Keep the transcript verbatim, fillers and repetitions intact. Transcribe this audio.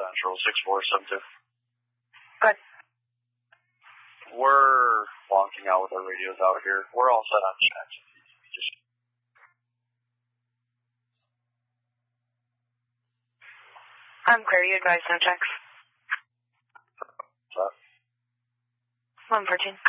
Central, six four seven two. Good. We're bonking out with our radios out here. We're all set on checks. Just I'm clear. You advise no checks. uh, one fourteen.